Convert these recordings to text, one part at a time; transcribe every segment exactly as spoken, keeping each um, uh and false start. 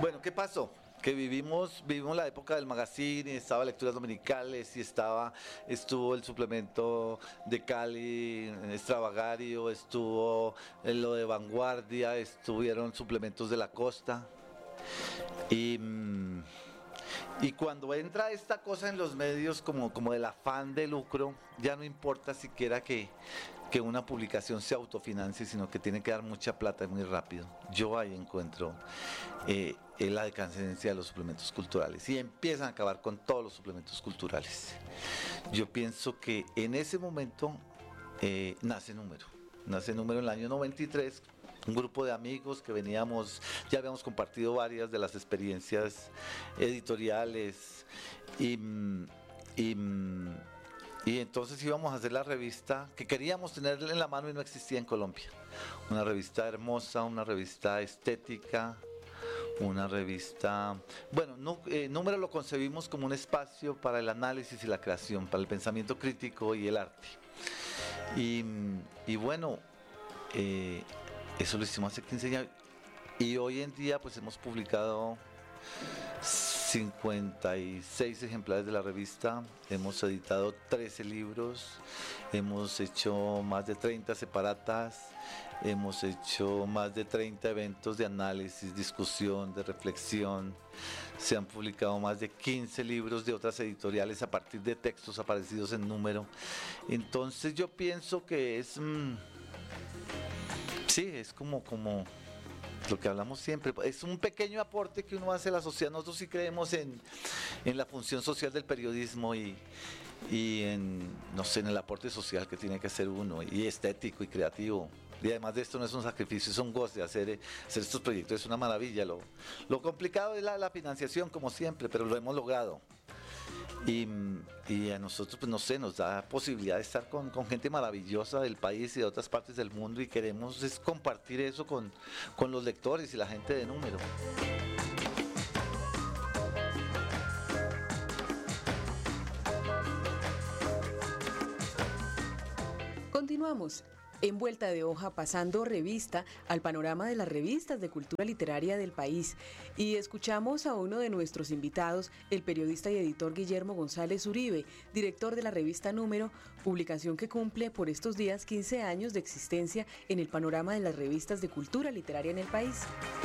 Bueno, ¿qué pasó? Que vivimos, vivimos la época del magazine y estaba Lecturas Dominicales y estaba, estuvo el suplemento de Cali, Extravagario, estuvo en lo de Vanguardia, estuvieron suplementos de la costa. Y, mm, y cuando entra esta cosa en los medios como, como del afán de lucro, ya no importa siquiera que, que una publicación se autofinancie, sino que tiene que dar mucha plata y muy rápido. Yo ahí encuentro eh, la decadencia de los suplementos culturales y empiezan a acabar con todos los suplementos culturales. Yo pienso que en ese momento eh, nace Número. Nace Número en el año noventa y tres, un grupo de amigos que veníamos, ya habíamos compartido varias de las experiencias editoriales y, y, y entonces íbamos a hacer la revista que queríamos tener en la mano y no existía en Colombia. Una revista hermosa, una revista estética, una revista, bueno, no, eh, Número lo concebimos como un espacio para el análisis y la creación, para el pensamiento crítico y el arte. Y, y bueno, eh, eso lo hicimos hace quince años y hoy en día pues hemos publicado cincuenta y seis ejemplares de la revista, hemos editado trece libros, hemos hecho más de treinta separatas, hemos hecho más de treinta eventos de análisis, discusión, de reflexión, se han publicado más de quince libros de otras editoriales a partir de textos aparecidos en Número. Entonces yo pienso que es, mmm, sí, es como, como lo que hablamos siempre, es un pequeño aporte que uno hace a la sociedad. Nosotros sí creemos en, en la función social del periodismo y, y en, no sé, en el aporte social que tiene que hacer uno, y estético y creativo. Y además de esto no es un sacrificio, es un goce hacer, hacer estos proyectos, es una maravilla. Lo, lo complicado es la, la financiación, como siempre, pero lo hemos logrado. Y, y a nosotros, pues no sé, nos da posibilidad de estar con, con gente maravillosa del país y de otras partes del mundo, y queremos es compartir eso con, con los lectores y la gente de Número. Continuamos. En Vuelta de Hoja, pasando revista al panorama de las revistas de cultura literaria del país. Y escuchamos a uno de nuestros invitados, el periodista y editor Guillermo González Uribe, director de la revista Número, publicación que cumple por estos días quince años de existencia en el panorama de las revistas de cultura literaria en el país.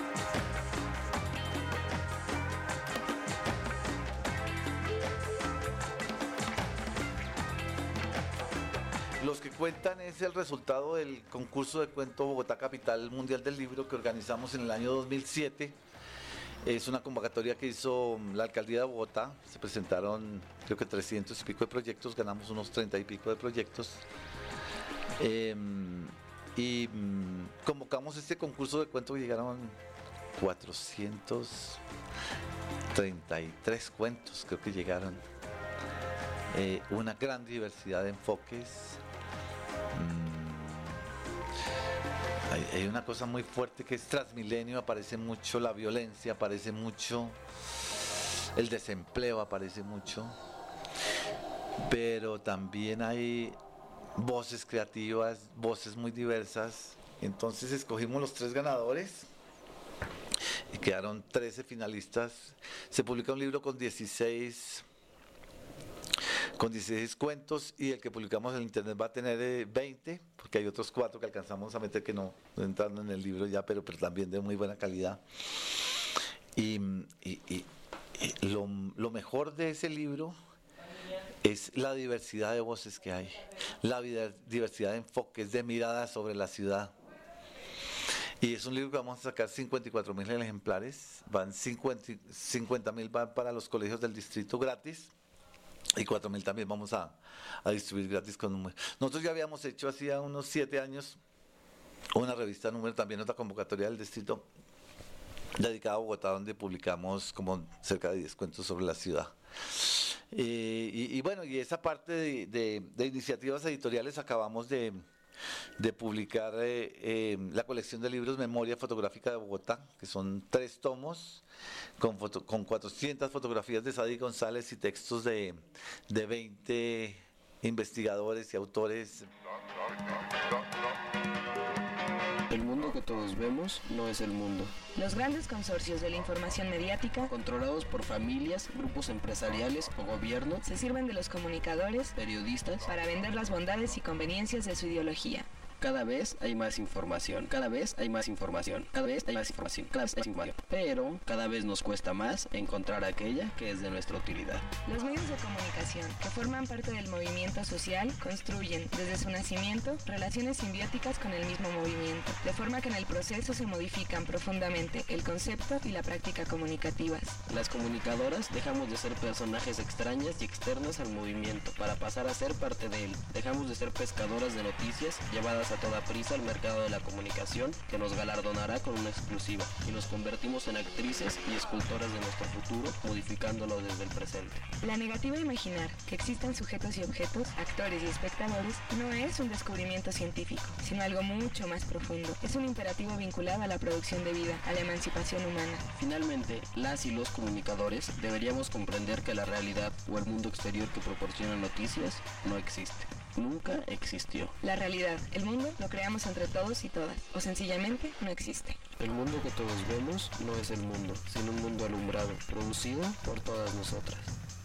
Los que cuentan es el resultado del concurso de cuento Bogotá Capital Mundial del Libro que organizamos en el año dos mil siete. Es una convocatoria que hizo la alcaldía de Bogotá. Se presentaron creo que trescientos y pico de proyectos, ganamos unos treinta y pico de proyectos. Eh, y mm, convocamos este concurso de cuento y llegaron cuatrocientos treinta y tres cuentos, creo que llegaron. Eh, una gran diversidad de enfoques. Hay, hay una cosa muy fuerte que es Transmilenio, aparece mucho la violencia, aparece mucho el desempleo, aparece mucho, pero también hay voces creativas, voces muy diversas. Entonces escogimos los tres ganadores y quedaron trece finalistas. Se publica un libro con dieciséis con dieciséis cuentos, y el que publicamos en internet va a tener eh, veinte, porque hay otros cuatro que alcanzamos a meter que no, no entrando en el libro ya, pero, pero también de muy buena calidad. Y, y, y, y lo, lo mejor de ese libro es la diversidad de voces que hay, la diversidad de enfoques, de miradas sobre la ciudad. Y es un libro que vamos a sacar cincuenta y cuatro mil ejemplares, van cincuenta mil van para los colegios del distrito gratis, y cuatro mil también vamos a, a distribuir gratis con Número. Nosotros ya habíamos hecho hacía unos siete años una revista Número, también otra convocatoria del distrito dedicada a Bogotá, donde publicamos como cerca de diez cuentos sobre la ciudad. Eh, y, y bueno, y esa parte de, de, de iniciativas editoriales acabamos de, de publicar eh, eh, la colección de libros Memoria Fotográfica de Bogotá, que son tres tomos con, foto, con cuatrocientas fotografías de Sadi González y textos de, de veinte investigadores y autores. El mundo que todos vemos no es el mundo. Los grandes consorcios de la información mediática, controlados por familias, grupos empresariales o gobierno, se sirven de los comunicadores, periodistas, para vender las bondades y conveniencias de su ideología. Cada vez hay más información, cada vez hay más información, cada vez hay más información, cada vez hay más información. Pero cada vez nos cuesta más encontrar aquella que es de nuestra utilidad. Los medios de comunicación, que forman parte del movimiento social, construyen, desde su nacimiento, relaciones simbióticas con el mismo movimiento, de forma que en el proceso se modifican profundamente el concepto y la práctica comunicativas. Las comunicadoras dejamos de ser personajes extrañas y externas al movimiento para pasar a ser parte de él. Dejamos de ser pescadoras de noticias llevadas a toda prisa al mercado de la comunicación, que nos galardonará con una exclusiva, y nos convertimos en actrices y escultoras de nuestro futuro, modificándolo desde el presente. La negativa a imaginar que existan sujetos y objetos, actores y espectadores, no es un descubrimiento científico, sino algo mucho más profundo. Es un imperativo vinculado a la producción de vida, a la emancipación humana. Finalmente, las y los comunicadores deberíamos comprender que la realidad o el mundo exterior que proporciona noticias no existe. Nunca existió. La realidad, el mundo, lo creamos entre todos y todas, o sencillamente no existe. El mundo que todos vemos no es el mundo, sino un mundo alumbrado, producido por todas nosotras.